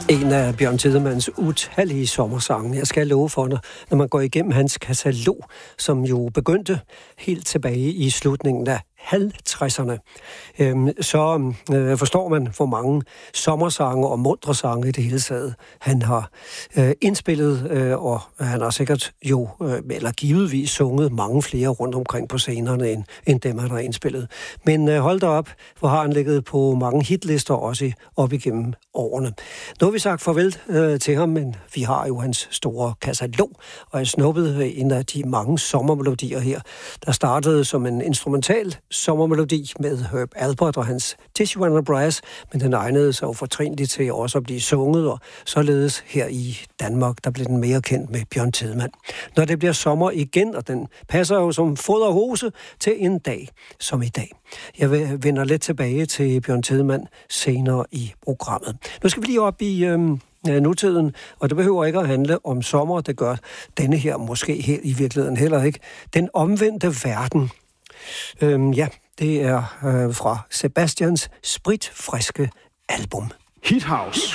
En af Bjørn Tidemans utallige sommersange. Jeg skal love for, når man går igennem hans katalog, som jo begyndte helt tilbage i slutningen af 50'erne, så forstår man, hvor mange sommersange og muntre sange i det hele taget han har indspillet, og han har sikkert jo, eller givetvis sunget mange flere rundt omkring på scenerne, end dem, han har indspillet. Men hold da op, hvor har han ligget på mange hitlister også op igennem årene. Nu har vi sagt farvel til ham, men vi har jo hans store katalog, og jeg snuppede en af de mange sommermelodier her, der startede som en instrumental sommermelodi med Herb Alpert og hans Tijuana Brass, men den egnede sig jo fortrinligt til også at blive sunget, og således her i Danmark, der blev den mere kendt med Bjørn Tidemand. Når det bliver sommer igen, og den passer jo som fod og hose til en dag som i dag. Jeg vender lidt tilbage til Bjørn Tidemand senere i programmet. Nu skal vi lige op i nutiden, og det behøver ikke at handle om sommer, det gør denne her måske helt i virkeligheden heller ikke. Den omvendte verden. Ja, det er fra Sebastians spritfriske album. Hit House.